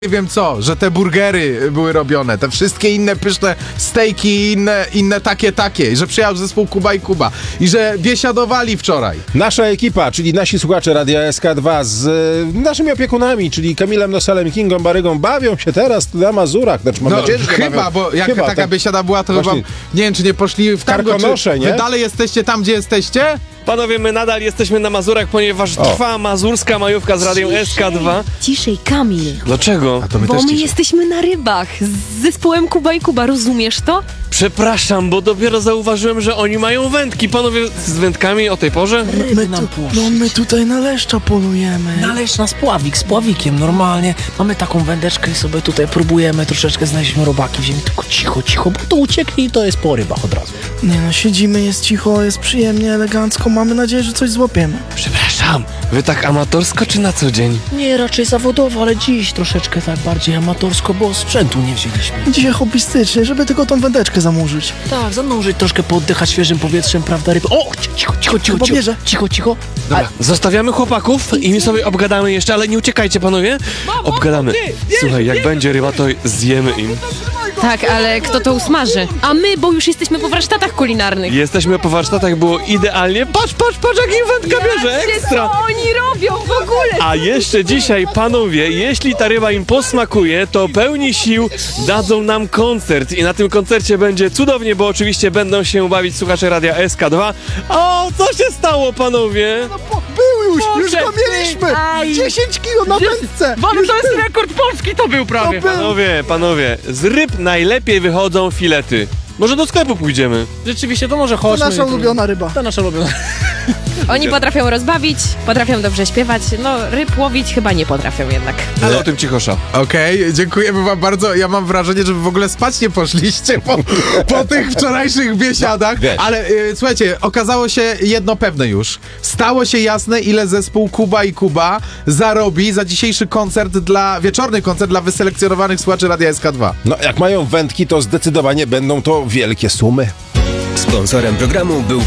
Nie wiem co, że te burgery były robione, te wszystkie inne pyszne stejki i inne takie, że przyjechał zespół Kuba i Kuba i że biesiadowali wczoraj. Nasza ekipa, czyli nasi słuchacze Radia SK2 z naszymi opiekunami, czyli Kamilem Nosalem i Kingą Barygą bawią się teraz na Mazurach. Znaczy, mam nadzieję, że chyba, bawią. bo jak chyba, taka biesiada była, to właśnie, chyba, nie wiem, czy nie poszli w tango, Karkonosze, czy nie? wy dalej jesteście tam, gdzie jesteście? Panowie, my nadal jesteśmy na Mazurach, ponieważ trwa mazurska majówka z Radiem SK2. Ciszej, Kamil. Dlaczego? A to my Bo też my ciszej. jesteśmy na rybach z zespołem Kuba i Kuba, rozumiesz to? Przepraszam, bo dopiero zauważyłem, że oni mają wędki. Panowie z wędkami o tej porze? My tutaj na leszcza polujemy. Należ nas pławik z pławikiem, normalnie. Mamy taką wędeczkę i sobie tutaj próbujemy troszeczkę znaleźliśmy robaki w ziemi, tylko cicho, bo to ucieknie i to jest po rybach od razu. Nie no, siedzimy, jest cicho, jest przyjemnie, elegancko. Mamy nadzieję, że coś złapiemy. Przepraszam, wy tak amatorsko czy na co dzień? Nie, raczej zawodowo, ale dziś troszeczkę tak bardziej amatorsko, bo sprzętu nie wzięliśmy. Dzisiaj hobbystycznie, żeby tylko tą wędeczkę zamurzyć. Tak, zanurzyć, troszkę pooddychać świeżym powietrzem, prawda, ryby. O, Chyba bierze. cicho. Dobra, zostawiamy chłopaków i my sobie obgadamy jeszcze, ale nie uciekajcie, panowie. Obgadamy. Słuchaj, jak będzie ryba, to zjemy im. Tak, ale kto to usmaży? A my, bo już jesteśmy po warsztatach kulinarnych. Jesteśmy po warsztatach, było idealnie. Patrz, jak im wędka bierze, ekstra. Co oni robią w ogóle? A jeszcze dzisiaj, panowie, jeśli ta ryba im posmakuje, to pełni sił dadzą nam koncert. I na tym koncercie będzie cudownie, bo oczywiście będą się bawić słuchacze Radia SK2. O, co się stało, panowie? Był już go mieliśmy! 10 kilo na wędce! To jest rekord Polski, to był prawie. Panowie, z ryb najlepiej wychodzą filety. Może do sklepu pójdziemy. Rzeczywiście, to może To chodźmy. nasza ulubiona ryba. To nasza ulubiona. Oni potrafią rozbawić, potrafią dobrze śpiewać, no ryb łowić chyba nie potrafią jednak. Ale o tym cichosza. Okej, dziękujemy wam bardzo. Ja mam wrażenie, że wy w ogóle spać nie poszliście po tych wczorajszych biesiadach. Wiesz. Ale słuchajcie, okazało się jedno pewne już. Stało się jasne, ile zespół Kuba i Kuba zarobi za dzisiejszy wieczorny koncert dla wyselekcjonowanych słuchaczy Radia SK2. No, jak mają wędki, to zdecydowanie będą to wielkie sumy. Sponsorem programu był